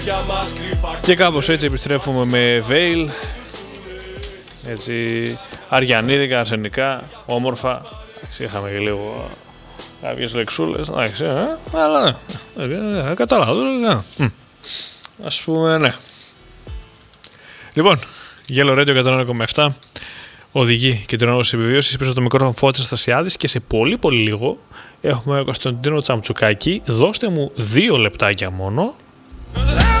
Και κάπως έτσι επιστρέφουμε με Veil. Έτσι, αριανίδικα, αρσενικά, όμορφα. Είχαμε και λίγο κάποιες λεξούλες, αλλά κατάλαβα. Ας πούμε, ναι. Λοιπόν, Yellow Radio 101,7 οδηγεί και την όργανωση επιβίωσης πίσω στο μικρόφωνο Φώτης Στασιάδης και σε πολύ λίγο έχουμε ο Κωνσταντίνο Τσαμτσουκάκη. Δώστε μου 2 λεπτάκια μόνο.